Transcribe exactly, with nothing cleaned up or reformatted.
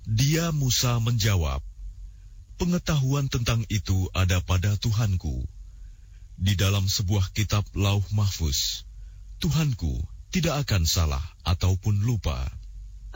Dia Musa menjawab, "Pengetahuan tentang itu ada pada Tuhanku. Di dalam sebuah kitab Lauh Mahfuz, Tuhanku tidak akan salah ataupun lupa."